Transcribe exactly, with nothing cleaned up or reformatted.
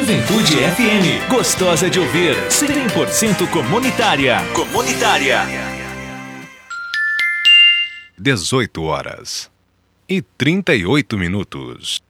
Juventude F M, gostosa de ouvir, cem por cento comunitária. Comunitária. dezoito horas e trinta e oito minutos.